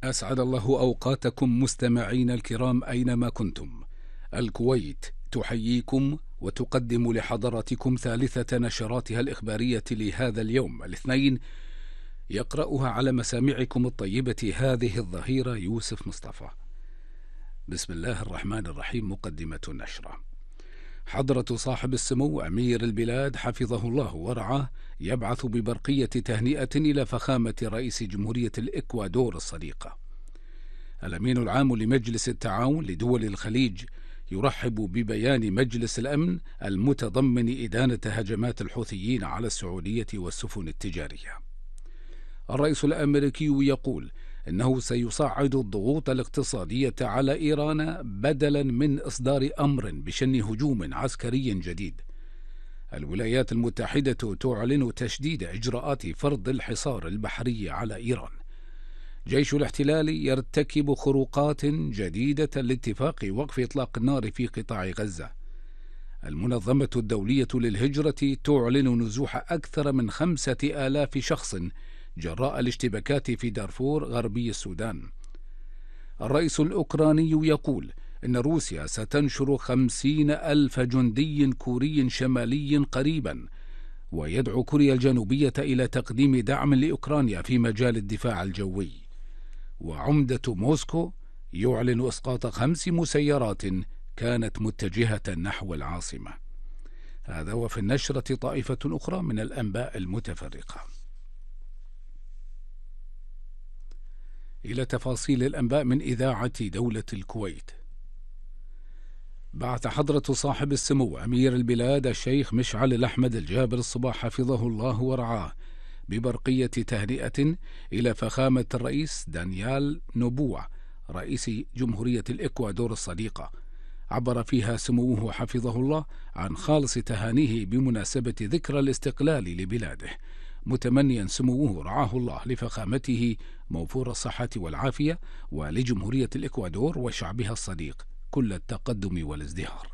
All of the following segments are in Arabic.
أسعد الله أوقاتكم مستمعين الكرام أينما كنتم. الكويت تحييكم وتقدم لحضراتكم ثالثة نشراتها الإخبارية لهذا اليوم الاثنين، يقرأها على مسامعكم الطيبة هذه الظهيرة يوسف مصطفى. بسم الله الرحمن الرحيم. مقدمة النشرة. حضرة صاحب السمو أمير البلاد حفظه الله ورعاه يبعث ببرقية تهنئة إلى فخامة رئيس جمهورية الإكوادور الصديقة. الأمين العام لمجلس التعاون لدول الخليج يرحب ببيان مجلس الأمن المتضمن إدانة هجمات الحوثيين على السعودية والسفن التجارية. الرئيس الأمريكي يقول إنه سيصعد الضغوط الاقتصادية على إيران بدلا من إصدار أمر بشن هجوم عسكري جديد. الولايات المتحدة تعلن تشديد إجراءات فرض الحصار البحري على إيران. جيش الاحتلال يرتكب خروقات جديدة لاتفاق وقف إطلاق النار في قطاع غزة. المنظمة الدولية للهجرة تعلن نزوح أكثر من 5,000 شخص جراء الاشتباكات في دارفور غربي السودان. الرئيس الأوكراني يقول إن روسيا ستنشر 50,000 جندي كوري شمالي قريبا، ويدعو كوريا الجنوبية إلى تقديم دعم لأوكرانيا في مجال الدفاع الجوي. وعمدة موسكو يعلن إسقاط 5 مسيرات كانت متجهة نحو العاصمة. هذا وفي النشرة طائفة أخرى من الأنباء المتفرقة. إلى تفاصيل الأنباء من إذاعة دولة الكويت. بعث حضرة صاحب السمو أمير البلاد الشيخ مشعل الأحمد الجابر الصباح حفظه الله ورعاه ببرقية تهنئة إلى فخامة الرئيس دانيال نوبوع رئيس جمهورية الإكوادور الصديقة. عبر فيها سموه حفظه الله عن خالص تهانيه بمناسبة ذكرى الاستقلال لبلاده، متمنيا سموه رعاه الله لفخامته موفور الصحة والعافية، ولجمهورية الإكوادور وشعبها الصديق كل التقدم والازدهار.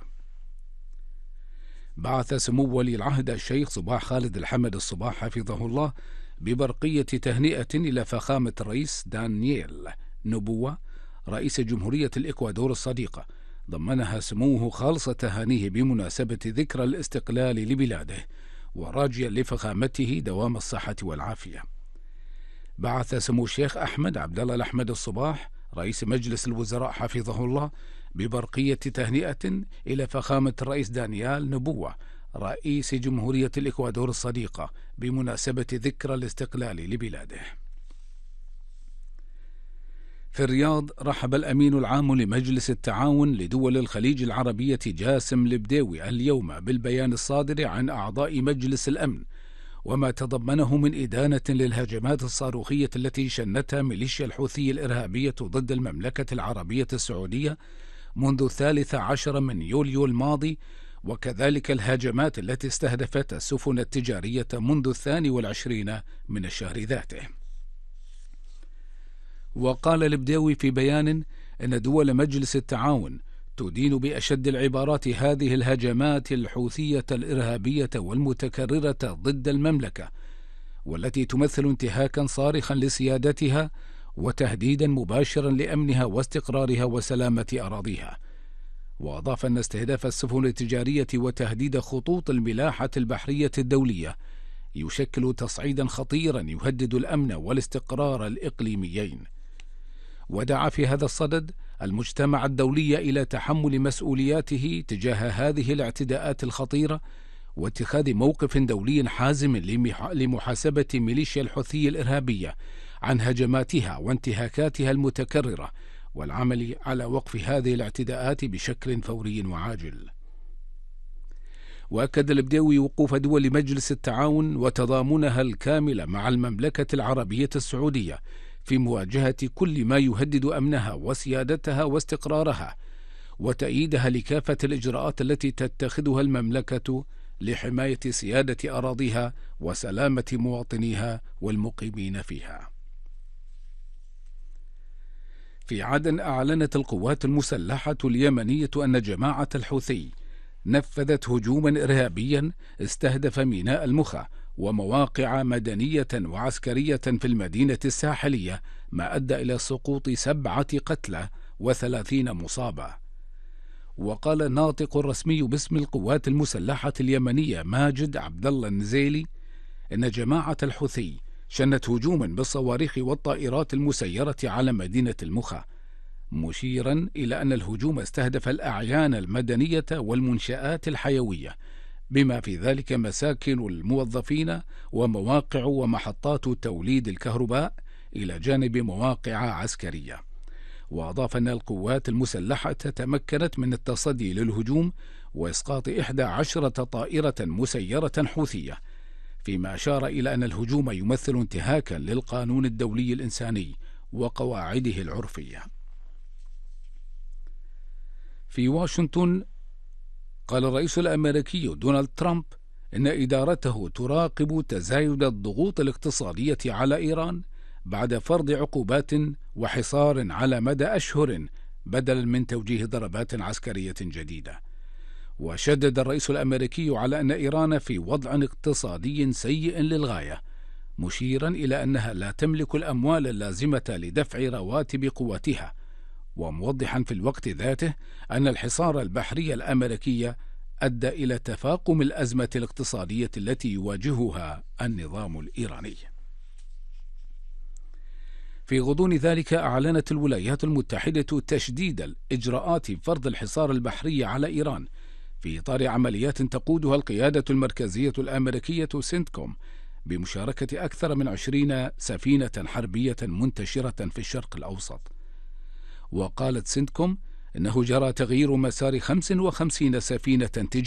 بعث سمو ولي العهد الشيخ صباح خالد الحمد الصباح حفظه الله ببرقية تهنئة إلى فخامة الرئيس دانييل نوبوع رئيس جمهورية الإكوادور الصديقة، ضمنها سموه خالص تهانيه بمناسبة ذكرى الاستقلال لبلاده، وراجيا لفخامته دوام الصحة والعافية. بعث سمو الشيخ أحمد عبد الله الأحمد الصباح رئيس مجلس الوزراء حفظه الله ببرقية تهنئة إلى فخامة الرئيس دانيال نوبوع رئيس جمهورية الإكوادور الصديقة بمناسبة ذكرى الاستقلال لبلاده. في الرياض رحب الأمين العام لمجلس التعاون لدول الخليج العربية جاسم البديوي اليوم بالبيان الصادر عن أعضاء مجلس الأمن، وما تضمنه من إدانة للهجمات الصاروخية التي شنتها ميليشيا الحوثي الإرهابية ضد المملكة العربية السعودية منذ 13 من يوليو الماضي، وكذلك الهجمات التي استهدفت السفن التجارية منذ 22 من الشهر ذاته. وقال البديوي في بيان إن دول مجلس التعاون تدين بأشد العبارات هذه الهجمات الحوثية الإرهابية والمتكررة ضد المملكة، والتي تمثل انتهاكا صارخا لسيادتها وتهديدا مباشرا لأمنها واستقرارها وسلامة أراضيها. وأضاف أن استهداف السفن التجارية وتهديد خطوط الملاحة البحرية الدولية يشكل تصعيدا خطيرا يهدد الأمن والاستقرار الإقليميين. ودعا في هذا الصدد المجتمع الدولي إلى تحمل مسؤولياته تجاه هذه الاعتداءات الخطيرة، واتخاذ موقف دولي حازم لمحاسبة ميليشيا الحوثي الإرهابية عن هجماتها وانتهاكاتها المتكررة، والعمل على وقف هذه الاعتداءات بشكل فوري وعاجل. وأكد البديوي وقوف دول مجلس التعاون وتضامنها الكامل مع المملكة العربية السعودية في مواجهة كل ما يهدد أمنها وسيادتها واستقرارها، وتأييدها لكافة الإجراءات التي تتخذها المملكة لحماية سيادة أراضيها وسلامة مواطنيها والمقيمين فيها. في عدن أعلنت القوات المسلحة اليمنية أن جماعة الحوثي نفذت هجوما إرهابيا استهدف ميناء المخا ومواقع مدنية وعسكرية في المدينة الساحلية، ما أدى إلى سقوط 7 قتلى و30 مصابة. وقال الناطق الرسمي باسم القوات المسلحة اليمنية ماجد عبد الله النزيلي إن جماعة الحوثي شنت هجوما بالصواريخ والطائرات المسيرة على مدينة المخا، مشيرا إلى أن الهجوم استهدف الأعيان المدنية والمنشآت الحيوية، بما في ذلك مساكن الموظفين ومواقع ومحطات توليد الكهرباء، إلى جانب مواقع عسكرية. وأضاف أن القوات المسلحة تمكنت من التصدي للهجوم وإسقاط 11 طائرة مسيرة حوثية، فيما أشار إلى أن الهجوم يمثل انتهاكا للقانون الدولي الإنساني وقواعده العرفية. في واشنطن، قال الرئيس الأمريكي دونالد ترامب إن إدارته تراقب تزايد الضغوط الاقتصادية على إيران بعد فرض عقوبات وحصار على مدى أشهر بدلا من توجيه ضربات عسكرية جديدة. وشدد الرئيس الأمريكي على أن إيران في وضع اقتصادي سيء للغاية، مشيرا إلى أنها لا تملك الأموال اللازمة لدفع رواتب قواتها، وموضحا في الوقت ذاته أن الحصار البحري الأمريكي أدى إلى تفاقم الأزمة الاقتصادية التي يواجهها النظام الإيراني. في غضون ذلك، أعلنت الولايات المتحدة تشديد الإجراءات فرض الحصار البحري على إيران في إطار عمليات تقودها القيادة المركزية الأمريكية سنتكوم بمشاركة أكثر من 20 سفينة حربية منتشرة في الشرق الأوسط. وقالت سنتكوم إنه جرى تغيير مسار 55 سفينة